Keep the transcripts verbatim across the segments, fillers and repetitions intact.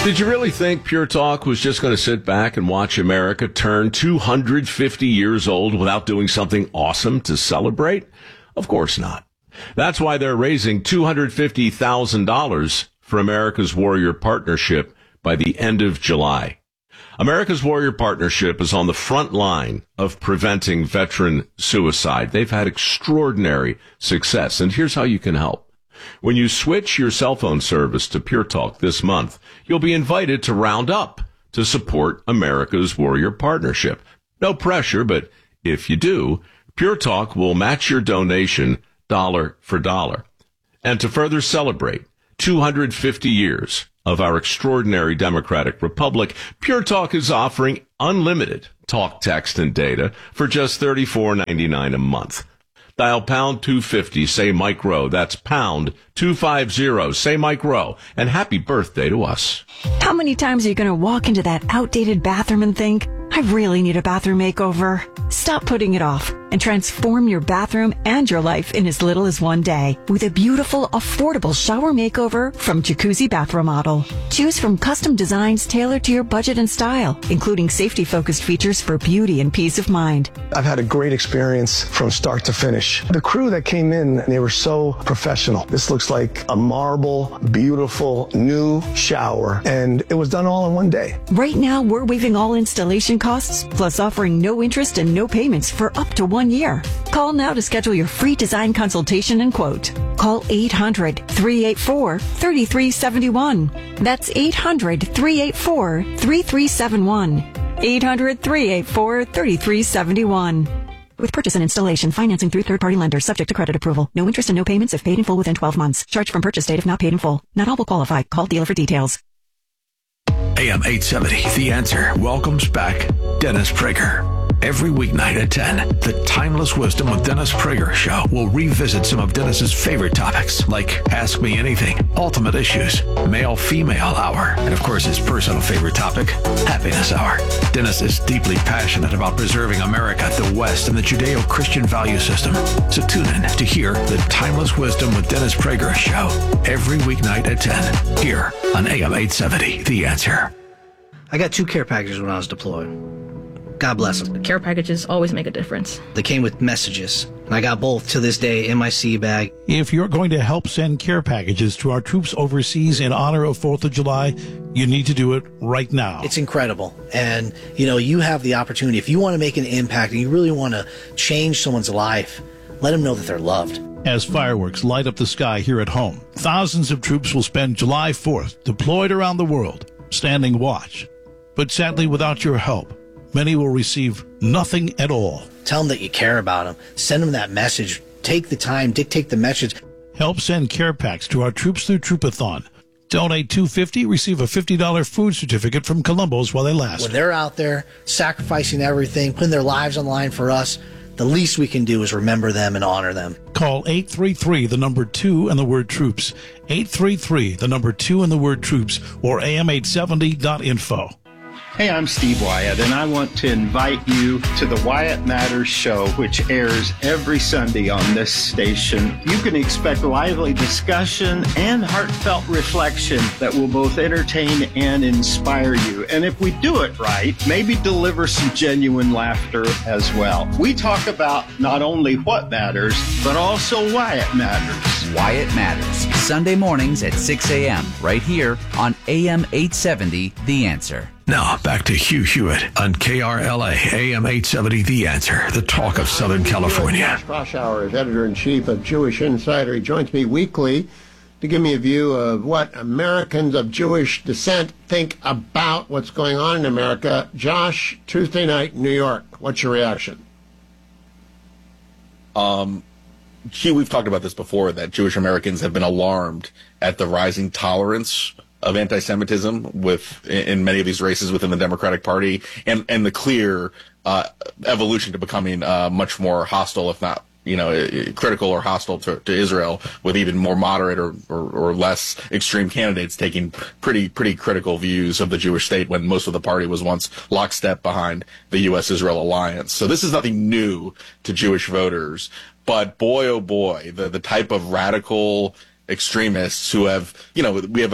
Did you really think Pure Talk was just going to sit back and watch America turn two hundred fifty years old without doing something awesome to celebrate? Of course not. That's why they're raising two hundred fifty thousand dollars for America's Warrior Partnership by the end of July. America's Warrior Partnership is on the front line of preventing veteran suicide. They've had extraordinary success, and here's how you can help. When you switch your cell phone service to Pure Talk this month, you'll be invited to round up to support America's Warrior Partnership. No pressure, but if you do, Pure Talk will match your donation dollar for dollar. And to further celebrate two hundred fifty years of our extraordinary democratic republic, Pure Talk is offering unlimited talk, text, and data for just thirty-four ninety-nine a month. Dial pound two fifty, say Mike Rowe. That's pound two fifty, say Mike Rowe. And happy birthday to us. How many times are you going to walk into that outdated bathroom and think, I really need a bathroom makeover? Stop putting it off and transform your bathroom and your life in as little as one day with a beautiful, affordable shower makeover from Jacuzzi Bath Remodel. Choose from custom designs tailored to your budget and style, including safety-focused features for beauty and peace of mind. I've had a great experience from start to finish. The crew that came in, they were so professional. This looks like a marble, beautiful, new shower, and it was done all in one day. Right now, we're waiving all installation costs, plus offering no interest and no payments for up to one year. Call now to schedule your free design consultation and quote. Call eight hundred, three eight four, three three seven one. That's eight hundred, three eight four, three three seven one. eight hundred, three eight four, three three seven one. With purchase and installation, financing through third-party lenders, subject to credit approval. No interest and no payments if paid in full within twelve months. Charge from purchase date if not paid in full. Not all will qualify. Call dealer for details. A M eight seventy, The Answer, welcomes back Dennis Prager. Every weeknight at ten, the Timeless Wisdom of Dennis Prager show will revisit some of Dennis's favorite topics, like Ask Me Anything, Ultimate Issues, Male-Female Hour, and of course his personal favorite topic, Happiness Hour. Dennis is deeply passionate about preserving America, the West, and the Judeo-Christian value system. So tune in to hear the Timeless Wisdom with Dennis Prager show every weeknight at ten, here on A M eight seventy, The Answer. I got two care packages when I was deployed. God bless them. The care packages always make a difference. They came with messages, and I got both to this day in my C bag. If you're going to help send care packages to our troops overseas in honor of fourth of July, you need to do it right now. It's incredible. And, you know, you have the opportunity. If you want to make an impact and you really want to change someone's life, let them know that they're loved. As fireworks light up the sky here at home, thousands of troops will spend July fourth deployed around the world, standing watch. But sadly, without your help, many will receive nothing at all. Tell them that you care about them. Send them that message. Take the time. Dictate the message. Help send care packs to our Troops Through Troopathon. Donate two hundred fifty dollars, receive a fifty dollars food certificate from Columbo's while they last. When they're out there sacrificing everything, putting their lives on the line for us, the least we can do is remember them and honor them. Call eight three three, the number two, and the word troops. eight three three, the number two, and the word troops, or A M eight seventy dot info. Hey, I'm Steve Wyatt, and I want to invite you to the Wyatt Matters show, which airs every Sunday on this station. You can expect lively discussion and heartfelt reflection that will both entertain and inspire you. And if we do it right, maybe deliver some genuine laughter as well. We talk about not only what matters, but also why it matters. Wyatt Matters, Sunday mornings at six a.m. right here on A M eight seventy, The Answer. Now, back to Hugh Hewitt on K R L A, A M eight seventy, The Answer, the talk of Southern California. Froschauer is editor-in-chief of Jewish Insider. He joins me weekly to give me a view of what Americans of Jewish descent think about what's going on in America. Josh, Tuesday night in New York, what's your reaction? Um, Hugh, we've talked about this before, that Jewish Americans have been alarmed at the rising tolerance of anti-Semitism with in many of these races within the Democratic Party, and and the clear uh, evolution to becoming uh, much more hostile, if not you know critical or hostile to, to Israel, with even more moderate or, or, or less extreme candidates taking pretty pretty critical views of the Jewish state, when most of the party was once lockstep behind the U S Israel alliance. So this is nothing new to Jewish voters, but boy oh boy, the the type of radical extremists who have you know we have a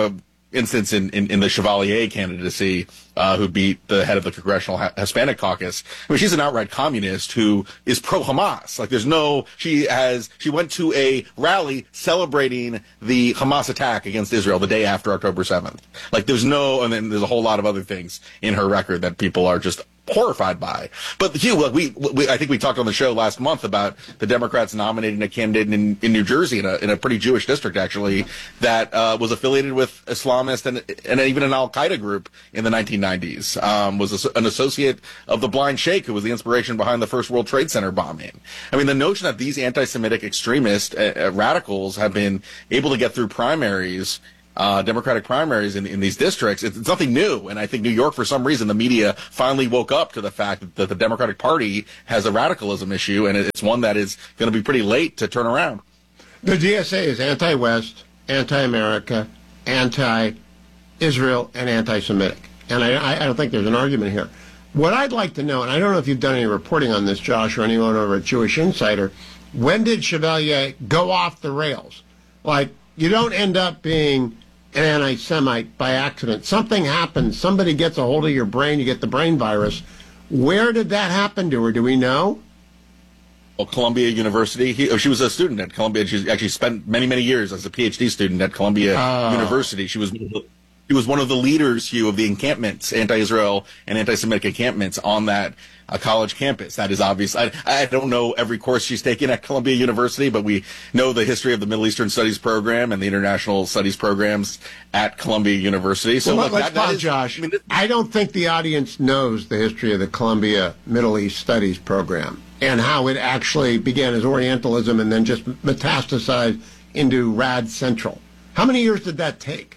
instance in, in, in the Chevalier candidacy, uh, who beat the head of the Congressional Hispanic Caucus. I mean, she's an outright communist who is pro-Hamas. Like, there's no, she has, she went to a rally celebrating the Hamas attack against Israel the day after October seventh. Like, there's no, and then there's a whole lot of other things in her record that people are just horrified by. But Hugh, like we, we, I think we talked on the show last month about the Democrats nominating a candidate in, in New Jersey, in a, in a pretty Jewish district, actually, that uh, was affiliated with Islamist and, and even an Al-Qaeda group in the nineteen nineties, um, was a, an associate of the Blind Sheikh, who was the inspiration behind the first World Trade Center bombing. I mean, the notion that these anti-Semitic extremist uh, radicals have been able to get through primaries, Uh, Democratic primaries in, in these districts, it's, it's nothing new. And I think New York, for some reason, the media finally woke up to the fact that, that the Democratic Party has a radicalism issue, and it's one that is going to be pretty late to turn around. The D S A is anti-West, anti-America, anti-Israel, and anti-Semitic. And I, I don't think there's an argument here. What I'd like to know, and I don't know if you've done any reporting on this, Josh, or anyone over at Jewish Insider, when did Chevalier go off the rails? Like, you don't end up being an anti-Semite by accident. Something happens. Somebody gets a hold of your brain. You get the brain virus. Where did that happen to her? Do we know? Well, Columbia University. He, she was a student at Columbia. She actually spent many, many years as a PhD student at Columbia uh. University. She was she was one of the leaders, Hugh, of the encampments, anti-Israel and anti-Semitic encampments on that a college campus. That is obvious. I, I don't know every course she's taken at Columbia University, but we know the history of the Middle Eastern Studies program and the International Studies programs at Columbia University. So well, look, let's that, that pause, is, Josh. I, mean, this, I don't think the audience knows the history of the Columbia Middle East Studies program and how it actually began as Orientalism and then just metastasized into Rad Central. How many years did that take?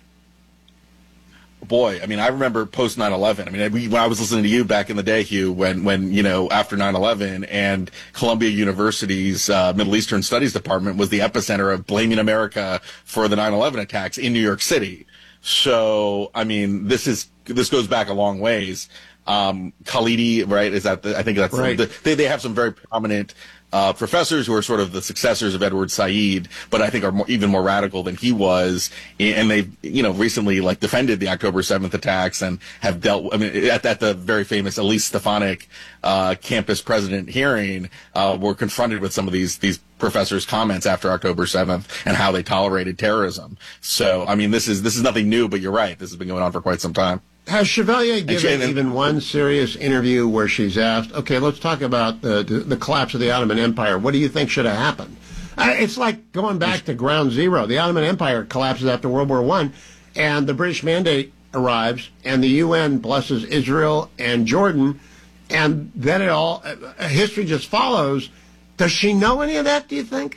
Boy, I mean, I remember post nine eleven. I mean, we, when I was listening to you back in the day, Hugh, when, when you know, after nine eleven, and Columbia University's uh, Middle Eastern Studies Department was the epicenter of blaming America for the nine eleven attacks in New York City. So, I mean, this is this goes back a long ways. Um, Khalidi, right? Is that the, I think that's right. the, they they have some very prominent Uh, professors who are sort of the successors of Edward Said, but I think are more, even more radical than he was, and they, you know, recently like defended the October seventh attacks and have dealt. I mean, at, at the very famous Elise Stefanik uh, campus president hearing, uh, were confronted with some of these these professors' comments after October seventh and how they tolerated terrorism. So, I mean, this is this is nothing new, but you're right. This has been going on for quite some time. Has Chevalier given then, even one serious interview where she's asked, okay, let's talk about the, the, the collapse of the Ottoman Empire. What do you think should have happened? Uh, it's like going back to ground zero. The Ottoman Empire collapses after World War One, and the British Mandate arrives, and the U N blesses Israel and Jordan, and then it all, uh, history just follows. Does she know any of that, do you think?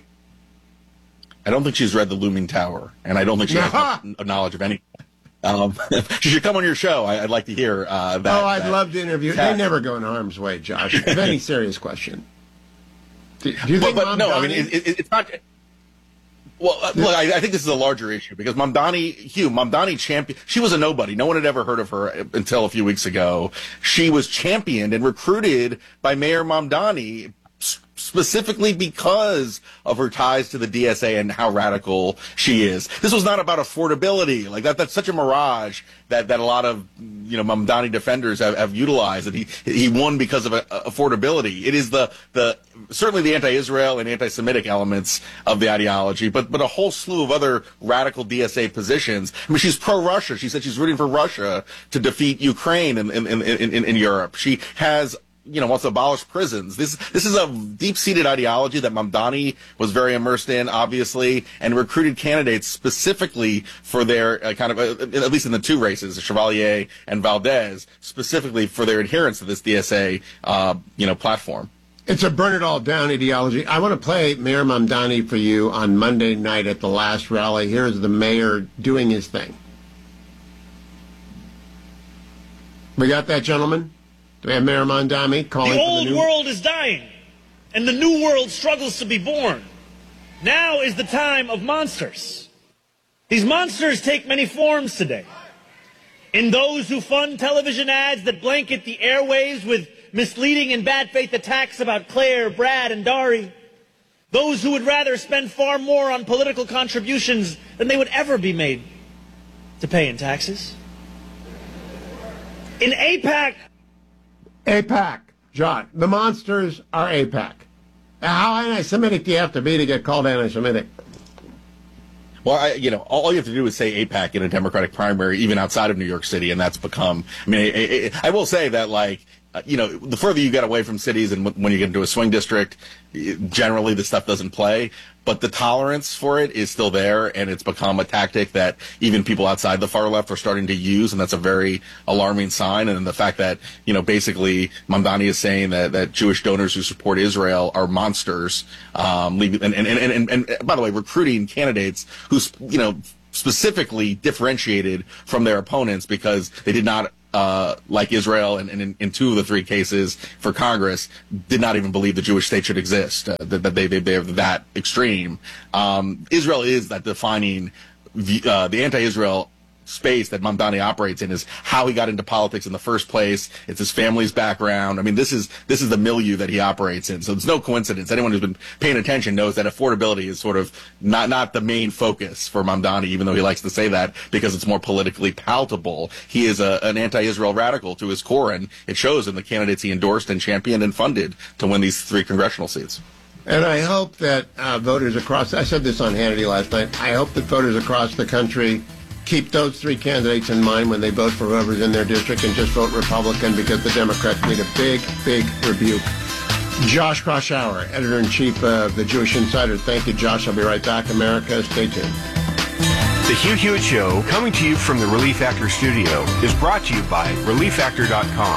I don't think she's read The Looming Tower, and I don't think she has no knowledge of any. Um, she should come on your show. I, I'd like to hear uh, that. Oh, I'd that love to interview. They never go in harm's way, Josh. If any serious question. Do, do you but, think but Mamdani... no, I mean, it, it, it's not... Well, uh, look, I, I think this is a larger issue because Mamdani, Hugh, Mamdani champion, she was a nobody. No one had ever heard of her until a few weeks ago. She was championed and recruited by Mayor Mamdani specifically because of her ties to the D S A and how radical she is. This was not about affordability. Like that, that's such a mirage that, that a lot of, you know, Mamdani defenders have, have utilized. That he, he won because of uh, affordability. It is the, the, certainly the anti-Israel and anti-Semitic elements of the ideology, but, but a whole slew of other radical D S A positions. I mean, she's pro-Russia. She said she's rooting for Russia to defeat Ukraine in, in, in, in, in Europe. She has, you know, wants to abolish prisons. This this is a deep-seated ideology that Mamdani was very immersed in, obviously, and recruited candidates specifically for their uh, kind of, uh, at least in the two races, Chevalier and Valdez, specifically for their adherence to this D S A, uh, you know, platform. It's a burn-it-all-down ideology. I want to play Mayor Mamdani for you on Monday night at the last rally. Here's the mayor doing his thing. We got that, gentlemen? Do we have Mayor Mamdani calling the for old the new... world is dying, and the new world struggles to be born. Now is the time of monsters. These monsters take many forms today. In those who fund television ads that blanket the airwaves with misleading and bad faith attacks about Claire, Brad, and Dari. Those who would rather spend far more on political contributions than they would ever be made. to pay in taxes. In AIPAC. AIPAC, John. The monsters are AIPAC. How anti-Semitic do you have to be to get called anti-Semitic? Well, I, you know, all you have to do is say AIPAC in a Democratic primary, even outside of New York City, and that's become. I mean, I, I, I will say that, like, uh, you know, the further you get away from cities, and w- when you get into a swing district, generally this stuff doesn't play. But the tolerance for it is still there, and it's become a tactic that even people outside the far left are starting to use, and that's a very alarming sign. And the fact that, you know, basically Mamdani is saying that, that Jewish donors who support Israel are monsters, um, leaving, and, and, and, and, and by the way, recruiting candidates who, you know, specifically differentiated from their opponents because they did not Uh, like Israel, and, and in, in two of the three cases for Congress, did not even believe the Jewish state should exist, uh, that, that they, they, they're that extreme. Um, Israel is that defining, uh, the anti-Israel space that Mamdani operates in is how he got into politics in the first place. It's his family's background. I mean, this is this is the milieu that he operates in. So it's no coincidence. Anyone who's been paying attention knows that affordability is sort of not not the main focus for Mamdani, even though he likes to say that because it's more politically palatable. He is a, an anti-Israel radical to his core, and it shows in the candidates he endorsed and championed and funded to win these three congressional seats. And I hope that uh, voters across, I said this on Hannity last night, I hope that voters across the country keep those three candidates in mind when they vote for whoever's in their district and just vote Republican, because the Democrats need a big, big rebuke. Josh Kraushaar, editor-in-chief of the Jewish Insider. Thank you, Josh. I'll be right back. America, stay tuned. The Hugh Hewitt Show, coming to you from the Relief Factor studio, is brought to you by relief factor dot com.